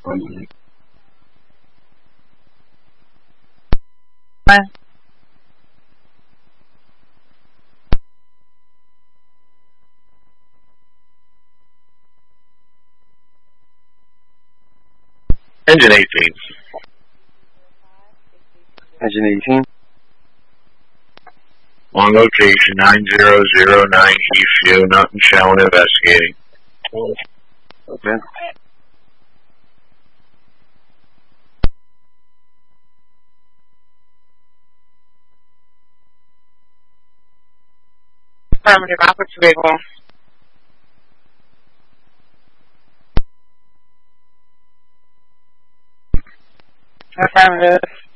Engine 18. Engine 18. On location 9009 Eastview, Nothing showing, investigating. Okay. Affirmative, I'll put your vehicle on. Affirmative.